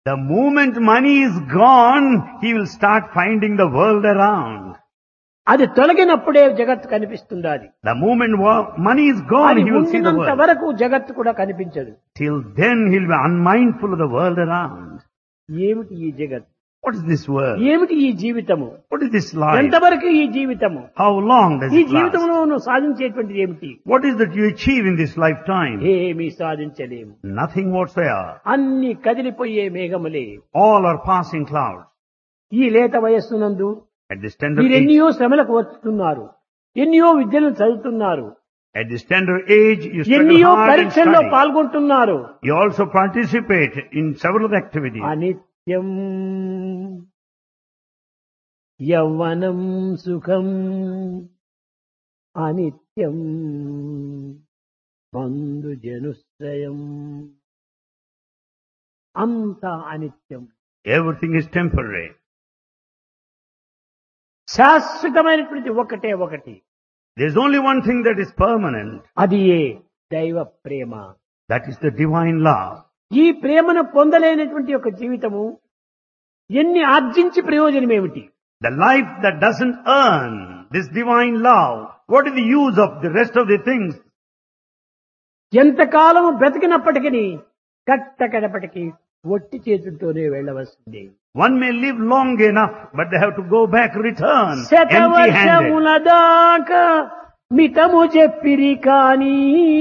The moment money is gone, he will start finding the world around. అది తొలగినప్పుడే జగత్తు కనిపిస్తుంది. The moment money is gone, అది he will see the ఉన్నంత world. వరకు జగత్తు కూడా కనిపించదు. Till then, he will be unmindful of the world around. ఏమిటి ఈ జగత్తు? What is this world? ఏమిటి ఈ జీవితము? What is this life? ఎంతవరకు ఈ జీవితము? How long does ఈ it last? జీవితంలో నువ్వు సాధించేటువంటిది ఏమిటి? What is that you achieve in this lifetime? ఏమీ సాధించలేము. Nothing whatsoever. అన్ని కదిలిపోయే మేఘములే. All are passing clouds. ఈ లేత వయస్సునందు At this tender మీరు age, ఎన్నో శ్రమలకు వస్తున్నారు, ఎన్నో విద్యలను చదువుతున్నారు, at this tender age, you struggle ఎన్నో hard and పరీక్షల్లో study. పాల్గొంటున్నారు. You also participate in several activities. అనిత్యం యవ్వనం సుఖం, అనిత్యం బంధు జనుశ్రయం, అంతా అనిత్యం. Everything is temporary. శాశ్వతమైనటువంటి ఒకటే ఒకటి, There is only one thing that is permanent. అది ఏ దైవ ప్రేమ. That is the divine love. ఈ ప్రేమను పొందలేనటువంటి ఒక జీవితము ఎన్ని ఆర్జించి ప్రయోజనం ఏమిటి? The life that doesn't earn this divine love, what is the use of the rest of the things? ఎంతకాలము బ్రతికినప్పటికీ కట్టకడపటికి ఒట్టి చేతులతోనే వెళ్ళవలసిందే. One may live long enough, but they have to go back, return, శతవర్షముల empty-handed. దాకా మితము చెప్పిరి కాని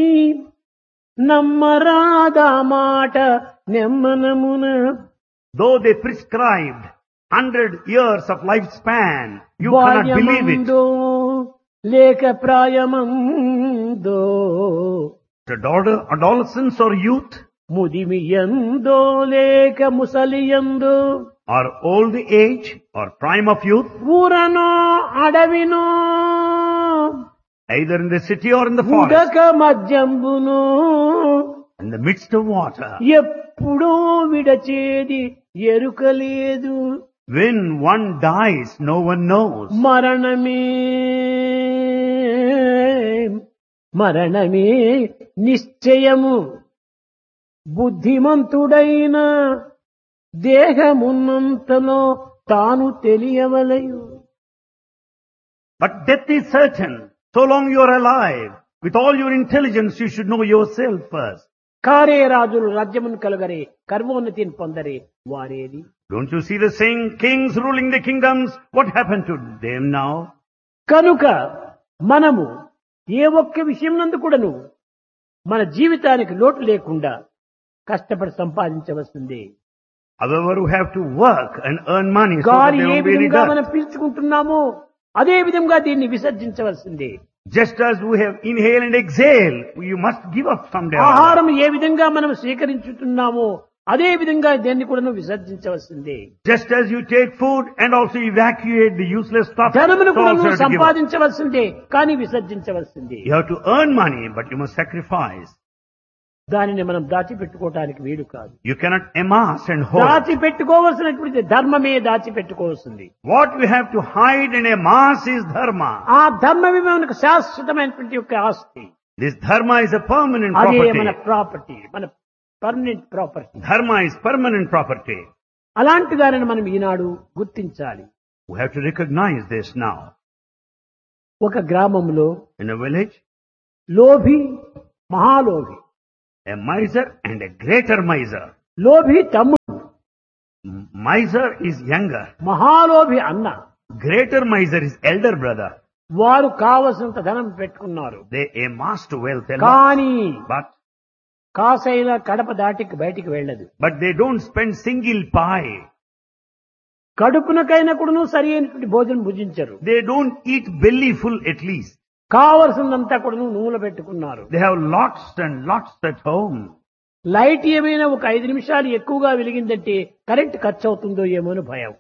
నమ్మరాదా మాట నెమ్మనమున. Though they prescribed 100 years of lifespan, you cannot believe it. బాల్యమందో లేక ప్రాయమందో, Adolescence or youth, ముదిమియందో లేక ముసలియందో, or old age, or prime of youth, ఊరనో అడవినో either in the city or in the forest, ఉదక మధ్యంబునో, in the midst of water. ఎప్పుడో విడచేది ఎరుకలేదు. When one dies, no one knows. మరణమే మరణమే నిశ్చయము, బుద్ధిమంతుడైన దేహమున్నంతలో తాను తెలియవలయు. But death is certain. So long you are alive, with all your intelligence, you should know yourself first. కారే రాజులు రాజ్యమును కలుగరే, కర్మోన్నతిని పొందరే, వారేది? Don't you see the saying, kings ruling the kingdoms? What happened to them now? కనుక మనము ఏ ఒక్క విషయం నందు కూడాను మన జీవితానికి లోటు లేకుండా కష్టపడి సంపాదించవలసిందే. However, we have to work and earn money so that గాలి there A won't be any విధంగా death. మనం పీల్చుకుంటున్నామో అదే విధంగా దీన్ని విసర్జించవలసిందే. Just as we have inhale and exhale, you must give up someday. or other. ఆహారం ఏ విధంగా మనం స్వీకరించుతున్నామో అదే విధంగా దీన్ని కూడా విసర్జించవలసిందే. Just as you take food and also evacuate the useless stuff, ధనమును so కూడా also you have to give up. సంపాదించవలసిందే, కానీ విసర్జించవలసిందే. You have to earn money, but you must sacrifice. దానిని మనం దాచిపెట్టుకోవటానికి వీలు కాదు. You cannot amass and hold. దాచిపెట్టుకోవలసినటువంటి ధర్మమే దాచిపెట్టుకోవాల్సింది. What we have to hide and amass is dharma. ఆ ధర్మమే మనకు శాశ్వతమైనటువంటి యొక్క ఆస్తి. This dharma is a permanent అదే మన property. ప్రాపర్టీ, మన permanent property. Dharma is permanent property. అలాంటి దానిని మనం ఈనాడు గుర్తించాలి. We have to recognize this now. ఒక గ్రామంలో In a village, లోభి, మహాలోభి. a miser and a greater miser. లోభి తమ్ముడు, Miser is younger. మహాలోభి అన్న. Greater miser is elder brother. వారు కావలసినంత ధనం పెట్టుకున్నారు. They amassed wealth a lot. కానీ But కాసైన కడప దాటికి బయటికి వెళ్ళదు. they don't spend single pie. కడుపునకైనా కూడాను సరి అయినటువంటి భోజనం భుజించరు. They don't eat belly full at least. కావలసినంతా కూడాను నూనె పెట్టుకున్నారు. They have lots and lots at home. Light ఏమైనా ఒక 5 నిమిషాలు ఎక్కువగా వెలిగిందంటే కరెంట్ ఖర్చు అవుతుందో ఏమో అని భయం.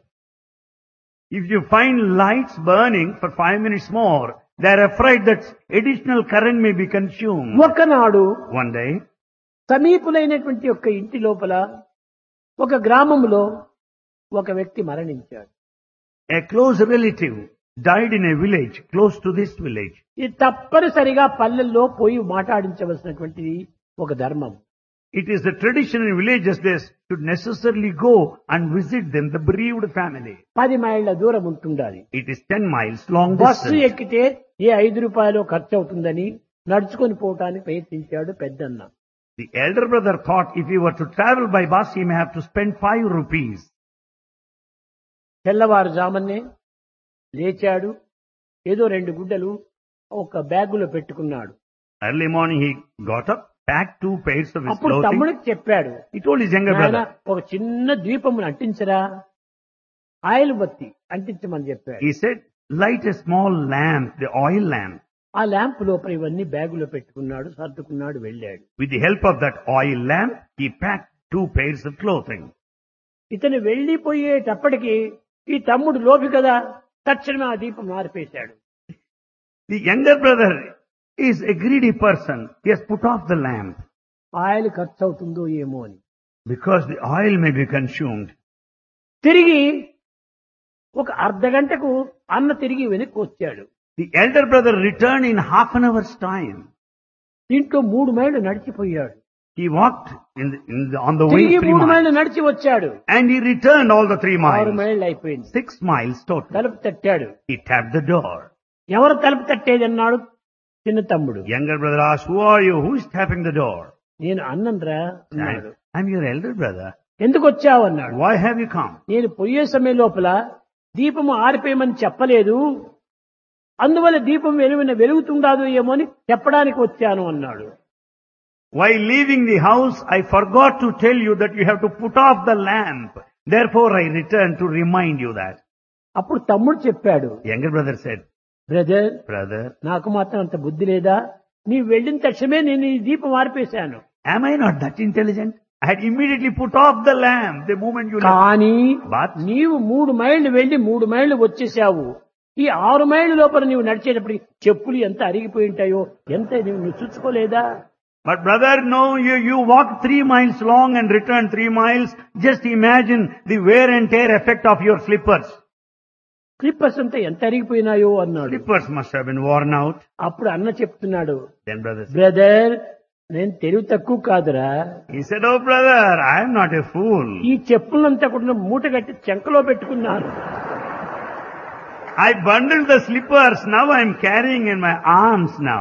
If you find lights burning for 5 minutes more, they are afraid that additional current may be consumed. ఒకనాడు One day, సమీపులైనటువంటి ఒక ఇంటి లోపల ఒక గ్రామంలో ఒక వ్యక్తి మరణించాడు. a close relative died in a village close to this village. ఇది తప్పనిసరిగా పల్లెల్లో పోయి మాట్లాడించవలసినటువంటిది ఒక ధర్మం. It is the tradition in villages they should necessarily go and visit them, the bereaved family. 10 మైళ్ళ దూరం ఉంటుండాలి. It is 10 miles long bus distance. ఎక్కితే ఏ 5 రూపాయలు ఖర్చు అవుతుందని నడుచుకొని పోవటానికి ప్రయత్నించాడు పెద్దన్న. The elder brother thought if he were to travel by bus, he may have to spend 5 rupees. తెల్లవారుజామునే లేచాడు. ఏదో 2 గుడ్డలు ఒక బ్యాగులో పెట్టుకున్నాడు. Early morning he got up, packed 2 pairs of his అప్పుడు clothing. తమ్ముడికి చెప్పాడు, He told his younger నాయనా, brother. ఒక చిన్న దీపమును అంటించరా, ఆయిల్ బత్తి అంటించమని చెప్పాడు. He said, light a small lamp, the oil lamp. ఆ ల్యాంప్ లోపల ఇవన్నీ బ్యాగులో పెట్టుకున్నాడు, సర్దుకున్నాడు, వెళ్ళాడు. With the help of that oil lamp, he packed 2 pairs of clothing. ఇతను వెళ్లిపోయేటప్పటికి ఈ తమ్ముడు లోపి కదా, తక్షణమే ఆ దీపం మారిపేశాడు. The younger brother is a greedy person. He has put off the lamp oil ఖర్చు అవుతుందో ఏమో అని. because the oil may be consumed. తిరిగి ఒక అర్ధ గంటకు అన్న తిరిగి వెనక్కి వచ్చాడు. The elder brother returned in half an hour's time. దీంట్లో 3 మైళ్ళు నడిచిపోయాడు. He walked on the way తిరిగి 3 3 miles. మైళ్ళు నడిచి వచ్చాడు. And he returned all the 3 6 miles. మైళ్ళు అయిపోయింది. 6 miles total. తలుపు తట్టాడు. He tapped the door. ఎవరు తలుపు తట్టేది అన్నాడు చిన్న తమ్ముడు. Younger brother asked, who are you? Who is tapping the door? నేను అన్నంరా అన్నాడు. I'm your elder brother. ఎందుకు వచ్చావు అన్నాడు. Why have you come? నేను పోయే సమయం లోపల దీపము ఆరిపోయమని చెప్పలేదు, అందువల్ల దీపం వెలుగుతుండదు ఏమో అని చెప్పడానికి వచ్చాను అన్నాడు. While leaving the house, I forgot to tell you that you have to put off the lamp. Therefore, I returned to remind you that. అప్పుడు తమ్ముడు చెప్పాడు, Younger brother said, brother, brother, నాకు మాత్రం అంత బుద్ధి లేదా, నీవు వెళ్ళిన తక్షణమే నేను ఈ దీపం ఆరిపేశాను. am I not that intelligent? I had immediately put off the lamp the moment you left. కానీ But నీవు 3 మైళ్ళు వెళ్లి 3 మైళ్ళు వచ్చేసావు. ఈ 6 మైళ్ళ లోపల నీవు నడిచేటప్పటికి చెప్పులు ఎంత అరిగిపోయి ఉంటాయో, ఎంత నువ్వు చూసుకోలేదా? But brother, no, you walked 3 miles long and returned 3 miles. Just imagine the wear and tear effect of your slippers. Slippers అంతా ఎంత అరిగిపోయినాయో అన్నాడు. Slippers must have been worn out. అప్పుడు అన్న చెప్తున్నాడు, Then brother said, బ్రదర్, నేను తెలివి తక్కువ కాదురా, he said, oh brother, I am not a fool. ఈ చెప్పులంతా కూడా మూట కట్టి చెంకలో పెట్టుకున్నాను. I bundled the slippers. Now I am carrying in my arms now.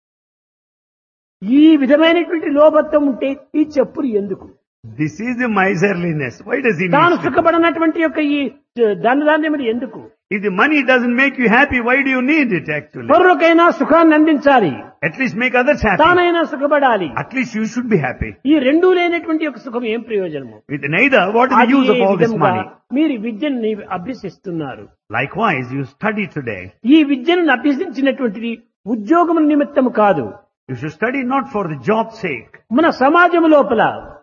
ఈ విధమైనటువంటి లోభత్వం ఉంటే ఈ చెప్పులు ఎందుకు? This is the miserliness. Why does he తాను need it? సుఖపడినటువంటి యొక్క ఈ ధనధాన్యం ఎందుకు? If the money doesn't make you happy, why do you need it actually? పరులకైనా సుఖాన్ని అందించాలి, At least make others happy. తానైనా సుఖపడాలి. At least you should be happy. ఈ రెండూ లేనటువంటి యొక్క సుఖం ఏం ప్రయోజనము? With neither, what is the use of all this విధంగా money? మీరు విద్యను అభ్యసిస్తున్నారు. Likewise, you study today. ఈ విద్యను అభ్యసించినటువంటిది ఉద్యోగం నిమిత్తము కాదు. You should study not for the job's sake. మన సమాజం లోపల,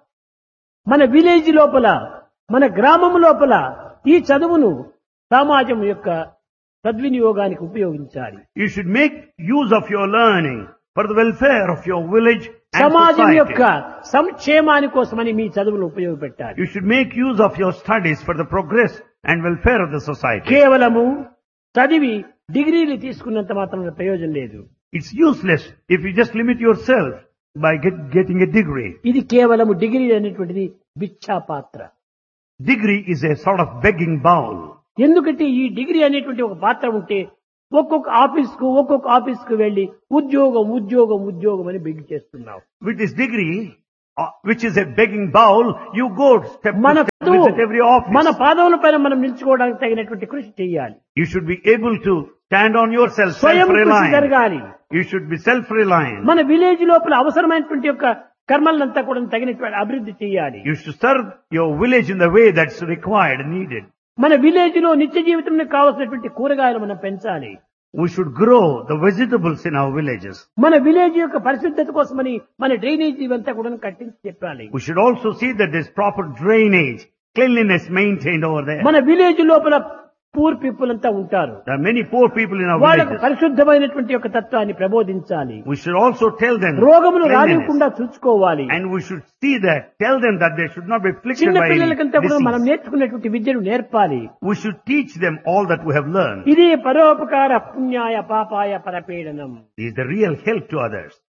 మన విలేజ్ లోపల, మన గ్రామం లోపల ఈ చదువును సమాజం యొక్క సద్వినియోగానికి ఉపయోగించాలి. You should make use of your learning for the welfare of your village and సమాజం యొక్క society. సంక్షేమాని కోసమని మీ చదువును ఉపయోగపెట్టాలి. You should make use of your studies for the progress and welfare of the society. కేవలము చదివి డిగ్రీలు తీసుకున్నంత మాత్రం ప్రయోజనం లేదు. It's useless if you just limit yourself by getting a degree. ఇది కేవలము డిగ్రీ అనేటువంటిది భిక్షా పాత్ర. Degree is a sort of begging bowl. ఎందుకంటే ఈ డిగ్రీ అనేటువంటి ఒక పాత్ర ఉంటే ఒక్కొక్క ఆఫీస్ కు వెళ్లి ఉద్యోగం ఉద్యోగం ఉద్యోగం అని బిగ్ చేస్తున్నావు. With this degree, which is a begging bowl, you go step మన to step, visit every office. మన పాదముల పైన మనం నిల్చుకోవడానికి తగినటువంటి కృషి చేయాలి. You should be able to stand on yourself, స్వయం కృషి self-reliant. జరగాలి. You should be self-reliant. మన విలేజ్ లోపల అవసరమైనటువంటి యొక్క కర్మలంతా కూడా తగినటువంటి అభివృద్ధి చేయాలి. You should serve your village in the way that's required and needed. మన విలేజ్ లో నిత్య జీవితంలో కావాల్సినటువంటి కూరగాయలు మనం పెంచాలి. We should grow the vegetables in our villages. మన విలేజ్ యొక్క పరిశుద్ధత కోసమని మన డ్రైనేజ్ ఇవంతా కూడా కట్టించి చెప్పాలి. We should also see that there's proper drainage, cleanliness maintained over there. మన విలేజ్ లోపల పూర్ పీపుల్ అంతా ఉంటారు. There are many poor people in our వాళ్ళకు villages. పరిశుద్ధమైనటువంటి యొక్క తత్వాన్ని ప్రబోధించాలి. We should also tell them రోగములు cleanliness. రానివ్వకుండా చూసుకోవాలి. And we should see that, tell them that they should not be afflicted చిన్న by any పిల్లలకంతా కూడా మనం disease. నేర్చుకున్నటువంటి విద్యను నేర్పాలి. We should teach them all that we have learned. ఇదే పరోపకార పుణ్యాయ పాపాయ పరపీడనం. This is the real help to others.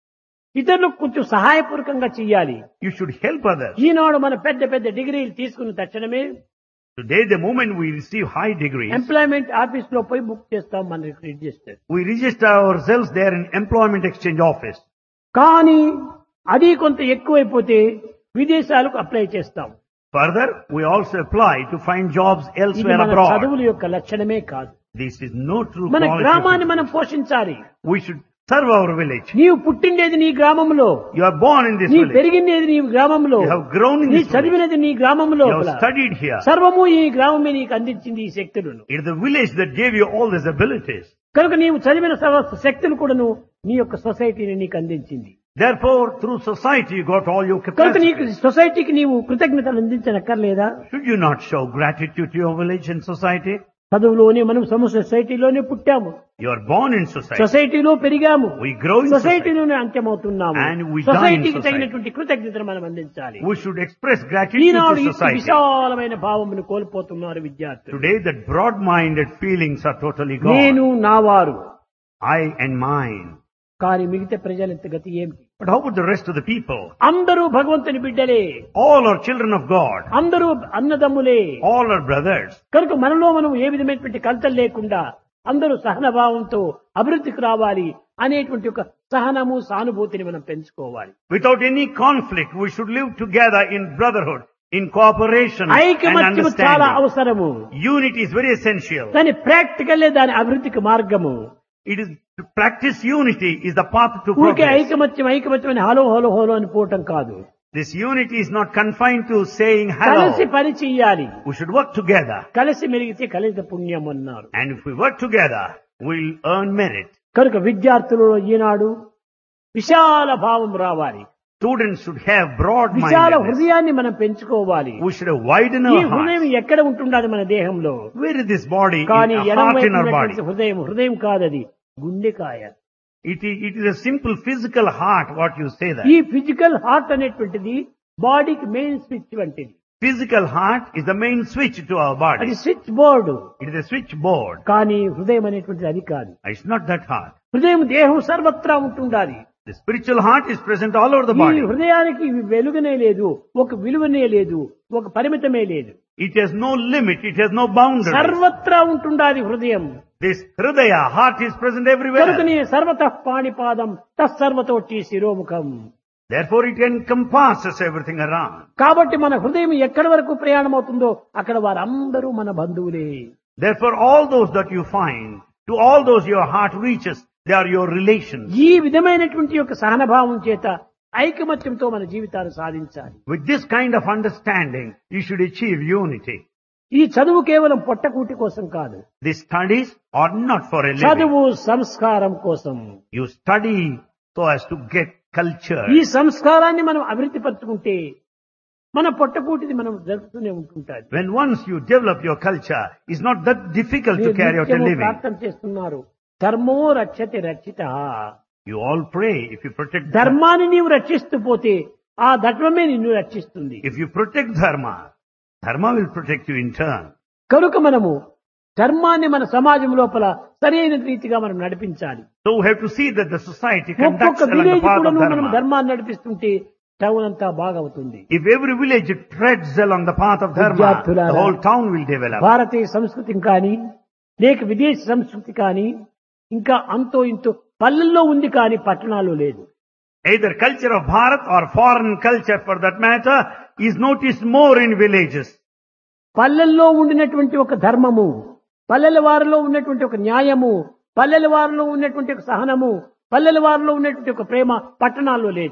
ఇతరులకు కొంచెం సహాయపూర్వకంగా చెయ్యాలి. You should help others. ఈనాడు మన పెద్ద పెద్ద డిగ్రీలు తీసుకున్న తక్షణమే Today, the moment we receive high degrees, employment office లో పోయి బుక్ చేస్తాం మన register. we register ourselves there in Employment Exchange Office. కానీ అది కొంత ఎక్కువైపోతే విదేశాలకు అప్లై చేస్తాం. Further, we also apply to find jobs ఇది elsewhere మన abroad. చదువుల యొక్క లక్షణమే కాదు. This is no true మన quality. గ్రామాన్ని మనం పోషించాలి. We should serve our village. నీవు పుట్టిండేది నీ గ్రామంలో, You are born in this నీ village. పెరిగినది నీ గ్రామంలో, You have grown in నీ this village. చదివినది నీ గ్రామంలో. You have studied here. సర్వము ఈ గ్రామమే నీకు అందించింది ఈ శక్తులను. It is the village that gave you all these abilities. కనుక నీవు చదివిన శక్తులు కూడాను నీ యొక్క సొసైటీని నీకు అందించింది. Therefore, through society, you got all your కనుక నీకు capacities. సొసైటీకి నీవు కృతజ్ఞతలు అందించనక్కర్లేదా? Should you not show gratitude to your village and society? చదువులోనే మనం సొసైటీలోనే పుట్టాము, You are born in society. సొసైటీలో పెరిగాము, We grow in society. సొసైటీలోనే అంత్యమవుతున్నాము. And we die in సొసైటీకి society. తగినటువంటి కృతజ్ఞతను మనం అందించాలి. We should express gratitude Eenadu to ఈ society. విశాలమైన భావమును కోల్పోతున్నారు విద్యార్థులు. Today, that broad-minded feelings are totally నేను gone. నా వారు, I and mine. కానీ మిగతా ప్రజలంత గతి ఏమిటి? But how about the rest of the people? అందరూ భగవంతుని బిడ్డలే, All are children of God. అందరూ అన్నదమ్ములే. All are brothers. కనుక మనలో మనం ఏ విధమైనటువంటి కలతలు లేకుండా అందరూ సహనభావంతో అభివృద్ధికి రావాలి అనేటువంటి ఒక సహనము సానుభూతిని మనం పెంచుకోవాలి. Without any conflict, we should live together in brotherhood, in cooperation and ఐకమత్యము చాలా understanding. అవసరము. Unity is very essential. దాని ప్రాక్టికల్లే దాని అభివృద్ధికి మార్గము. It is to practice unity is the path to ఊరికే progress. ఐకమత్యం అని హలో హలో హలో అని పోవటం కాదు. This unity is not confined to saying కలిసి hello. పని చెయ్యాలి. We should work together. కలిసి మెలిగితే కలిసి పుణ్యం అన్నారు. And if we work together, we'll earn merit. కనుక విద్యార్థులలో ఈనాడు విశాల భావం రావాలి. Students should have Vishala broad-mindedness. హృదయాన్ని మనం పెంచుకోవాలి. We should have widen ఈ our హృదయం hearts. ఎక్కడ ఉంటుండాలి మన దేహంలో? Where is this body? కానీ In a ఎడమ heart వైపు in our body. ఉన్నటువంటి హృదయం కాదది, గుండెకాయ. It is a simple physical heart, what you say that. ఈ ఫిజికల్ హార్ట్ అనేటువంటిది బాడీకి మెయిన్ స్విచ్ వంటిది. Physical heart is the main switch to our అది body. Switch board. It is a switchboard. కానీ హృదయం అనేటువంటిది అది కాదు. It's not that heart. హృదయం దేహం సర్వత్రా ఉంటుండాలి. The spiritual heart is present all over the ఈ body. హృదయానికి వెలుగునే లేదు, ఒక విలువనే లేదు, ఒక పరిమితమే లేదు. It has no limit, it has no boundary. సర్వత్రా ఉంటుండాలి హృదయం. This hridaya, heart is present everywhere. కనుకనే సర్వతః పాణిపాదం తత్సర్వతోటి శిరోముఖం. Therefore it encompasses everything around. కాబట్టి మన హృదయం ఎక్కడి వరకు ప్రయాణం అవుతుందో అక్కడ వారందరూ మన బంధువులే. Therefore all those that you find, to all those your heart reaches, they are your relations. ఈ విధమైనటువంటి యొక్క సహనభావం చేత ఐకమత్యంతో మన జీవితాన్ని సాధించాలి. With this kind of understanding, you should achieve unity. ఈ చదువు కేవలం పొట్టకూటి కోసం కాదు. These studies are not for a living. చదువు సంస్కారం కోసం. You study so as to get culture. ఈ సంస్కారాన్ని మనం అభివృద్ధి పరుచుకుంటే మన పొట్టకూటిది మనం జరుపుతూనే ఉంటుంటాది. When once you develop your culture, it's not that difficult to carry out a living. ప్రార్థన చేస్తున్నారు, ధర్మో రక్షతి రక్షిత. You all pray if you protect ధర్మాన్ని నీవు రక్షిస్తూ పోతే ఆ ధర్మమే నిన్ను రక్షిస్తుంది. If you protect dharma, dharma will protect you in turn. కనుక మనము ధర్మాన్ని మన సమాజం లోపల సరైన రీతిగా మనం నడిపించాలి. So we have to see that the society conducts ఒక్కొక్క along the విలేజ్ path కూడా of మనం dharma. ధర్మాన్ని నడిపిస్తుంటే టౌన్ అంతా బాగవుతుంది. If every village treads along the path of dharma, విద్యార్థులారా, the whole town will develop. భారతీయ సంస్కృతి కానీ లేక విదేశీ సంస్కృతి కానీ ఇంకా అంతో ఇంతో పల్లెల్లో ఉంది కానీ పట్టణాల్లో లేదు. Either culture of Bharat or foreign culture for that matter is noticed more in villages. పల్లెల్లో ఉండినటువంటి ఒక ధర్మము, పల్లెల వారిలో ఉన్నటువంటి ఒక న్యాయము, పల్లెల వారిలో ఉన్నటువంటి ఒక సహనము, పల్లెల వారిలో ఉన్నటువంటి ఒక ప్రేమ పట్టణాల్లో లేదు.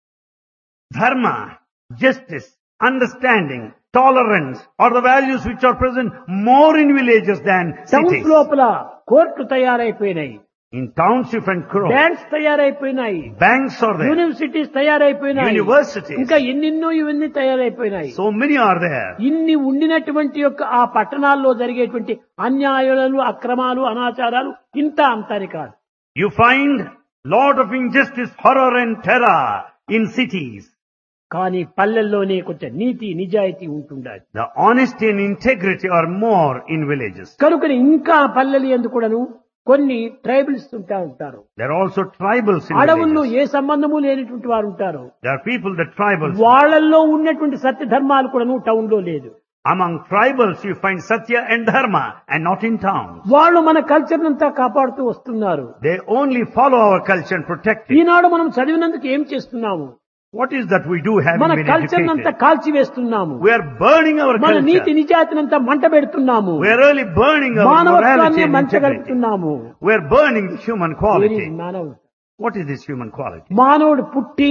Dharma, justice, understanding, tolerance are the values which are present more in villages than towns cities. లోపల court తయారైపోయినాయి, In township and crowd, banks తయారైపోయినాయి, banks are there, universities తయారైపోయినాయి, universities, ఇంకా ఎన్నెన్నో ఇవన్నీ తయారైపోయినాయి. so many are there. ఇన్ని ఉండినటువంటి యొక్క ఆ పట్టణాల్లో జరిగేటువంటి అన్యాయాలు, అక్రమాలు, అనాచారాలు ఇంత అంతని కాదు. You find lot of injustice, horror and terror in cities. కానీ పల్లెల్లోనే కొంచెం నీతి నిజాయితీ ఉంటుండాలి. The honesty and integrity are more in villages. కనుక ఇంకా పల్లెలు ఎందుకు కూడాను కొన్ని ట్రైబల్స్ ఉంటారు. There are also tribals in అడవుల్లో villages. ఏ సంబంధము లేనటువంటి వారు ఉంటారు. There are people, the tribals. వాళ్ళల్లో ఉన్నటువంటి సత్య ధర్మాలు కూడా టౌన్ లో లేదు. Among tribals you find Satya and Dharma and not in towns. వాళ్ళు మన కల్చర్ అంతా కాపాడుతూ వస్తున్నారు. They only follow our culture and protect it. ఈనాడు మనం చదివినందుకు ఏం చేస్తున్నాము? What is that we do having మన been కల్చర్ అంతా educated? కాల్చివేస్తున్నాము. We are burning our మన నీతి culture. నిజాతినంతా మంట పెడుతున్నాము. We are really burning our morality మానవత్వాన్ని and integrity. మంచగలుగుతున్నాము. We are burning the human quality. మానవుడు What is this human quality? మానవుడు పుట్టి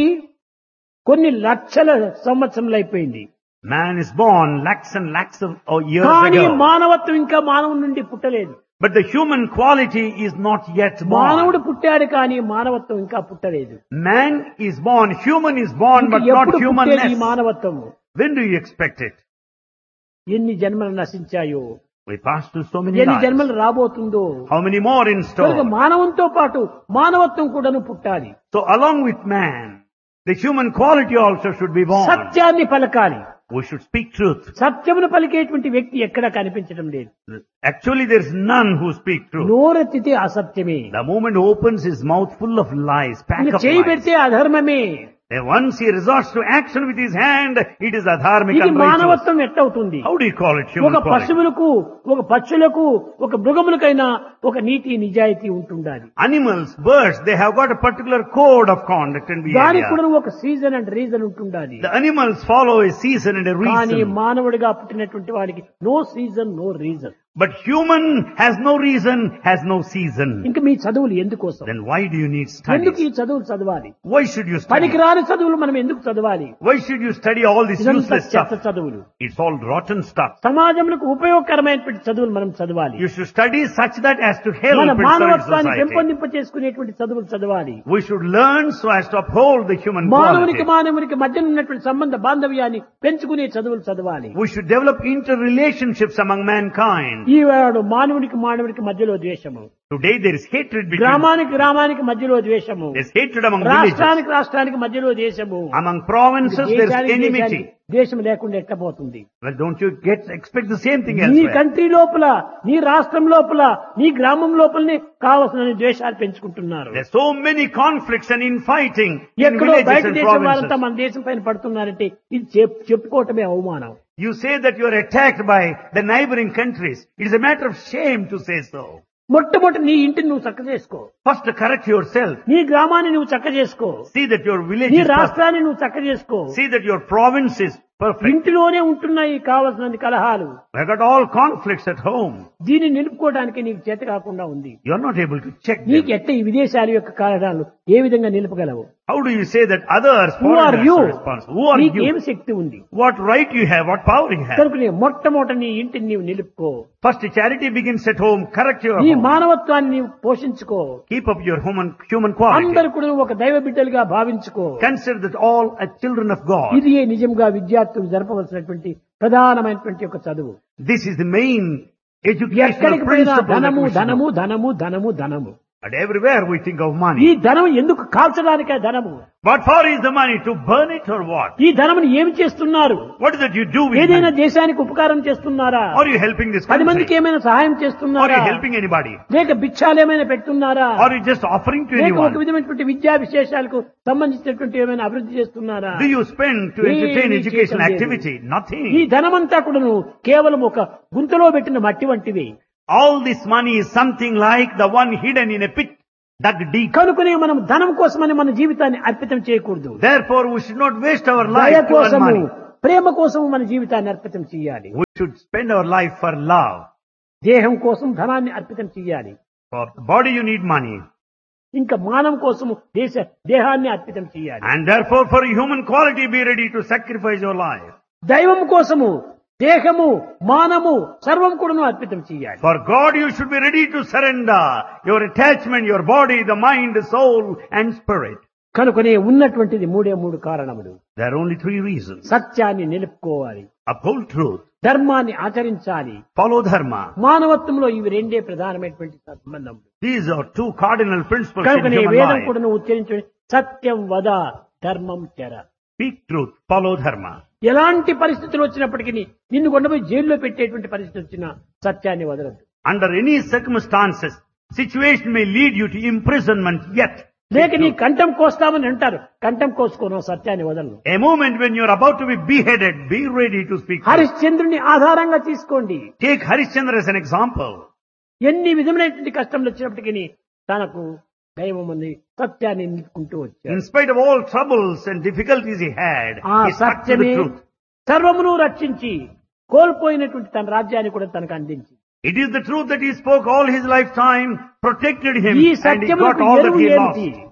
కొన్ని లక్షల సంవత్సరములు అయిపోయింది. Man is born lakhs and lakhs of years కానీ ago. మానవత్వం ఇంకా మానవుడి నుండి పుట్టలేదు. But the human quality is not yet మానవుడు born. పుట్టాడు కానీ మానవత్వం ఇంకా పుట్టలేదు. Man is born, human is born, but not ఎప్పుడు పుట్టేది ఈ humanness. మానవత్వము? When do you expect it? ఎన్ని జన్మలు నశించాయో, We pass through so many ఎన్ని lives. జన్మలు రాబోతుందో. How many more in కనుక store? మానవంతో పాటు మానవత్వం కూడాను పుట్టాలి. So along with man, the human quality also should be born. సత్యాన్ని పలకాలి. We should speak truth. సత్యమును పలికేటువంటి వ్యక్తి ఎక్కడా కనిపించడం లేదు. Actually, there is none who speak truth. నోరెత్తితే అసత్యమే. The moment opens his mouth full of lies, pack ఇంకా of చేయి lies. పెడితే అధర్మమే. Then once he resorts to action with his hand, it is adharmic ఇది and righteous. మానవత్వం ఎట్టవుతుంది? How do you call it ఒక human quality? పశువులకు, ఒక పక్షులకు, ఒక మృగములకైనా ఒక నీతి నిజాయితీ ఉంటుండాలి. Animals, birds, they have got a particular code of conduct and దానికి behavior. కూడా ఒక సీజన్ అండ్ రీజన్ ఉంటుండాలి. The animals follow a season and a కానీ reason. మానవుడిగా పుట్టినటువంటి వాడికి no season no reason. But human has no reason, has no season. ఇంకా మీ చదువులు ఎందుకోసం? Then why do you need ఎందుకు ఈ studies? చదువులు చదవాలి? Why should you study? పనికిరాని చదువులు మనం ఎందుకు చదవాలి? Why should you study all this ఇదంతా useless చెత్త stuff? చదువులు. It's all rotten stuff. సమాజంలో ఉపయోగకరమైనటువంటి చదువులు మనం చదవాలి. You should study such that as to help మన and serve మానవత్వాన్ని society. పెంపొందింప చేసుకునేటువంటి చదువులు చదవాలి. We should learn so as to uphold the human మానవునికి quality. మానవునికి మధ్య ఉన్నటువంటి సంబంధ బాంధవ్యాన్ని పెంచుకునే చదువులు చదవాలి. We should develop interrelationships among mankind. ఈనాడు మానవునికి మానవునికి మధ్యలో ద్వేషము, Today there is hatred between, గ్రామానికి గ్రామానికి మధ్యలో ద్వేషము, there's hatred among villages. రాష్ట్రానికి రాష్ట్రానికి మధ్యలో దేశము. Among provinces there's దేశానికి enmity. దేశం లేకుండా ఎట్టబోతుంది? Well, don't you expect the same thing నీ elsewhere? కంట్రీ లోపల, నీ రాష్ట్రం లోపల, నీ గ్రామం లోపలనే కావలసిన ద్వేషాలు పెంచుకుంటున్నారు. There's so many conflicts and infighting in ఎక్కడో villages బయట and దేశం వారంతా provinces. మన దేశం పైన పడుతున్నారంటే ఇది చెప్పుకోవటమే అవమానం. You say that you are attacked by the neighboring countries. It is a matter of shame to say so. మొట్టమొదటి నీ ఇంటిని నువ్వు చక్క చేసుకో. First correct yourself. నీ గ్రామాన్ని నువ్వు చక్క చేసుకో. See that your village నీ is perfect. రాష్ట్రాన్ని నువ్వు చక్క చేసుకో. See that your province is perfect. ఇంటిలోనే ఉంటున్నాయి కావలసిన కలహాలు. We have got all conflicts at home. దీన్ని నిలుపుకోవడానికి నీకు చేత కాకుండా ఉంది. You are not able to check నీకు them. ఎట్ట ఈ విదేశాల యొక్క కారణాలు ఏ విధంగా నిలుపగలవు? How do you say that others, Who are foreigners, you? are responsible? Who are నీకు ఏం you? శక్తి ఉంది? What right you have? What power you have? కనుక మొట్టమొదటి నీ ఇంటిని నీవు నిలుపుకో. First, charity begins at home. Correct your నీ home. మానవత్వాన్ని నీవు పోషించుకో. Keep up your human quality. అందరు కూడా ఒక దైవ బిడ్డలుగా భావించుకో. Consider that all are children of God. ఇది నిజంగా విద్యార్థులు జరపవలసినటువంటి ప్రధానమైనటువంటి ఒక చదువు. This is the main educational ఎక్కడికి పోయినా principle that ధనము we should ధనము know. ధనము ధనము ధనము. And everywhere we think of ఈ money. ధనం ఎందుకు కాల్చడానికే ధనము? What for is the money? To burn it or what? ఈ ధనమును ఏమి చేస్తున్నారు? What is it you do with ఏదైనా money? దేశానికి ఉపకారం చేస్తున్నారా? Are you helping this 10 మందికి country? ఏమైనా సహాయం Are చేస్తున్నారా? you helping anybody? లేక భిక్షాలు ఏమైనా పెడుతున్నారా? Are you just offering to లేక ఒక anyone? విధమైనటువంటి విద్యా విశేషాలకు సంబంధించినటువంటి ఏమైనా అభివృద్ధి చేస్తున్నారా? Do you spend to entertain ఏమీ educational చేయటం లేదు. activity? ఈ Nothing. ధనమంతా కూడాను కేవలం ఒక గుంతలో పెట్టిన మట్టి వంటివి. All this money is something like the one hidden in a pit dug deep. కనుకనే మనం ధనం కోసమని మన జీవితాన్ని అర్పితం చేయకూడదు. Therefore, we should not waste our దయ life to earn కోసము, money. ప్రేమ కోసము మన జీవితాన్ని అర్పితం చేయాలి. We should spend our life for love. దేహం కోసం ధనాన్ని అర్పితం చేయాలి. For the body you need money. ఇంకా మానవం కోసము దేహాన్ని అర్పితం చేయాలి. And therefore for human quality be ready to sacrifice your life. దైవం కోసము దేహము మానము సర్వం కూడాను అర్పితం చేయాలి. For God you should be ready to surrender your attachment, your body, the mind, the soul and spirit. కనుకనే ఉన్నటువంటిది మూడు కారణములు. There are only 3 reasons. సత్యాన్ని నిలుపుకోవాలి, Uphold truth. ధర్మాన్ని ఆచరించాలి, Follow dharma. మానవత్వంలో ఇవి రెండే ప్రధానమైనటువంటి సంబంధం. These are 2 cardinal principles in కనుకనే human వేదం life. కూడాను ఉచ్చరించే సత్యం వద ధర్మం చర. Speak truth, follow dharma. ఎలాంటి పరిస్థితులు వచ్చినప్పటికీ నిన్ను కొండపోయి జైల్లో పెట్టేటువంటి పరిస్థితి వచ్చినా సత్యాన్ని వదలద్దు. Under any circumstances, Situation may lead you to imprisonment, yet లేక నీ కంఠం కోస్తామని అంటారు. కంఠం కోసుకోను, సత్యాన్ని వదలను. a moment when you are about to be beheaded, be ready to speak. హరిశ్చంద్రుని ఆధారంగా తీసుకోండి. Take Harishchandra as an example. ఎన్ని విధములైనటువంటి కష్టంలు వచ్చినప్పటికీ తనకు దైవం ఉంది, సత్యాన్ని నిలుపుకుంటూ వచ్చాడు. In spite of all troubles and difficulties he had, ఆ he stuck to the సత్యమే truth. సర్వమును రక్షించి కోల్పోయినటువంటి తన రాజ్యాన్ని కూడా తనకు అందించి, It is the truth that he spoke all his lifetime, protected him, ఈ and he got సత్యములకు all that ఎరువు he ఏమిటి? lost.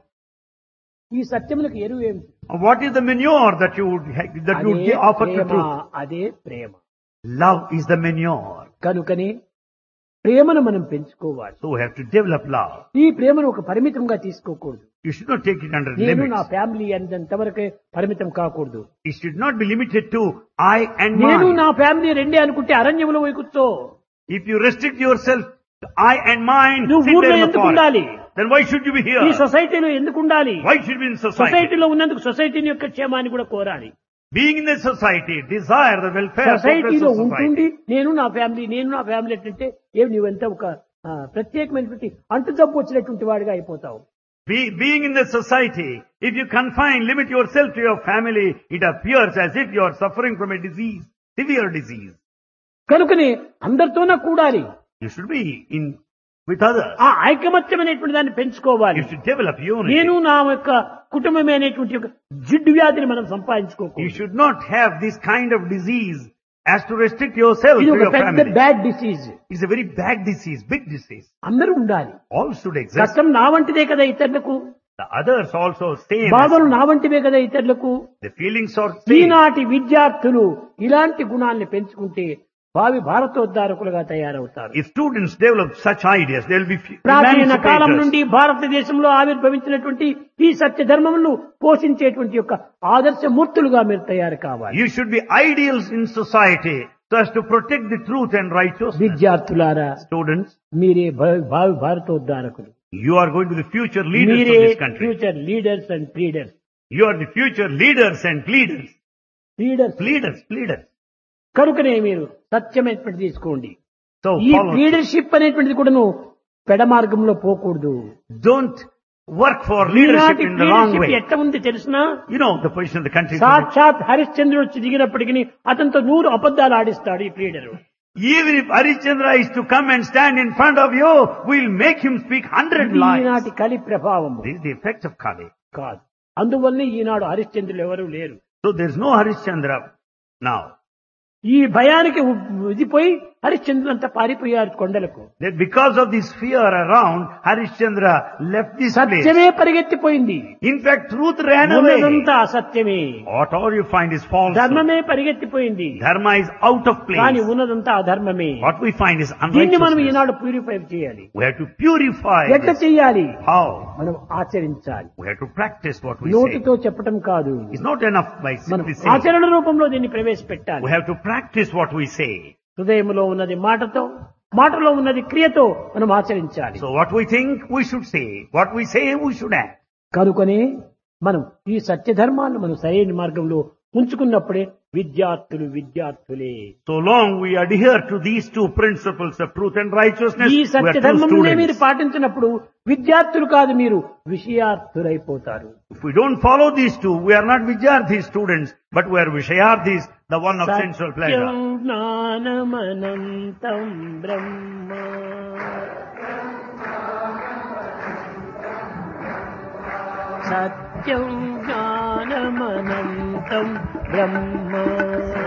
ఈ సత్యములకు ఎరువు ఏమిటి? What is the manure that you would అదే offer to ప్రేమ, truth? అదే ప్రేమ. Love is the manure. కనుకనే ప్రేమను మనం పెంచుకోవాలి. So we have to develop love. ఈ ప్రేమను ఒక పరిమితంగా తీసుకోకూడదు. You should not take it under నేను నా limits. ఫ్యామిలీ అంతవరకే పరిమితం కాకూడదు. It should not be limited to I and నేను mine. నా ఫ్యామిలీ రెండే అనుకుంటే అరణ్యంలో పోయి కూర్చో. If you restrict yourself to I and mine, నువ్వు sit ఊర్లో there in the ఎందుకు forest. ఉండాలి? Then why should you be ఈ here? సొసైటీలో ఎందుకు ఉండాలి? Why should you be in society? సొసైటీలో ఉన్నందుకు సొసైటీని యొక్క క్షేమాన్ని కూడా కోరాలి. Being in the society, desire the welfare of సొసైటీలో society. ఉంటుండి నేను నా ఫ్యామిలీ అంటే ఏమి నువ్వెంత ఒక ప్రత్యేకమైనటువంటి అంటు జబ్బు వచ్చినటువంటి వాడిగా అయిపోతావు. Being in the society, if you limit yourself to your family, it appears as if you are suffering from a disease, severe disease. కనుకనే అందరితోనే కూడాలి. You should be with others. ఆ ఐకమత్యమైనటువంటి దాన్ని పెంచుకోవాలి. You should develop unity. నేను నా యొక్క కుటుంబమే అనేటువంటి ఒక జిడ్డు వ్యాధిని మనం You సంపాదించుకోకూడదు. should not have this kind of disease as to restrict yourself ఇది to ఒక your పెద్ద family. Bad disease. It's a very bad disease, big disease. అందరూ ఉండాలి. All should exist. కష్టం నా వంటిదే కదా ఇతరులకు, The others also same. బాధలు నా వంటివే కదా ఇతరులకు. The feelings are same. ఈనాటి విద్యార్థులు ఇలాంటి గుణాన్ని పెంచుకుంటే భావి భారతోద్ధారకులుగా తయారవుతారు. If students develop such ideas, they will be ప్రాచీన కాలం emancipators. నుండి భారతదేశంలో ఆవిర్భవించినటువంటి ఈ సత్య ధర్మములను పోషించేటువంటి యొక్క ఆదర్శ మూర్తులుగా మీరు తయారు కావాలి. You should be ideals in society so as to protect the truth and righteousness. విద్యార్థులారా, Students, మీరే భావి భారతోద్ధారకులు. you are going to be the future leaders మీరే of this country. Future leaders and pleaders. You are the future leaders and leaders. Leaders Leaders. కనుకనే మీరు సత్యమైనటువంటి తీసుకోండి. So ఈ follow. Leadership అనేటువంటిది కూడాను పెడ మార్గంలో పోకూడదు. Don't work for leadership ఈనాటి in the wrong leadership way. ఎట్లా ఉంది తెలిసినా? You know the position of the country. సాక్షాత్ హరిశ్చంద్రుడు వచ్చి దిగినప్పటికీ అతనితో 100 అబద్ధాలు ఆడిస్తాడు ఈ leader. Even if Harishchandra is to come and stand in front of you, we'll make him speak 100 lies. ఈనాటి కలి ప్రభావము This is the effect of Kali. కాదు. అందువల్లనే ఈనాడు హరిశ్చంద్రులు ఎవరు లేరు. So there's no Harishchandra now. ఈ భయానికి ఇదిపోయి హరిశ్చంద్రులు అంతా పారిపోయారు కొండలకు. That because of this fear around, Harishchandra left this place. సత్యమే పరిగెత్తిపోయింది. In fact, truth ran away. ఉన్నదంతా అసత్యమే. What all you find is false. ధర్మమే పరిగెత్తిపోయింది. Dharma is out of కానీ place. ఉన్నదంతా అధర్మమే. What we find is దీన్ని మనం unrighteousness. ఈనాడు purify చేయాలి. We have to purify ఎట్లా this. చెయ్యాలి? How? మనం ఆచరించాలి. We have to practice what we say. నోటితో చెప్పటం కాదు, It's not enough by మనం simply saying. ఆచరణ రూపంలో దీన్ని ప్రవేశపెట్టాలి. We have to practice what we say. హృదయంలో ఉన్నది మాటతో, మాటలో ఉన్నది క్రియతో మనం ఆచరించాలి. So what we think, we should say. What we say, we should act. కనుకనే మనం ఈ సత్య ధర్మాన్ని మనం సరైన మార్గంలో ఉంచుకున్నప్పుడే విద్యార్థులే. So long we adhere to these two principles of truth and righteousness, ఈ we are సత్య true ధర్మమునే మీరు students. పాటించినప్పుడు విద్యార్థులు కాదు, మీరు విషయార్థులైపోతారు. If we don't follow these two, we are not Vidyarthi students, but we are Vishayarthis, the one of sensual pleasure. Satyam జ్ఞానమనంతం Brahma. Satyam జ్ఞానమనంతం Brahma.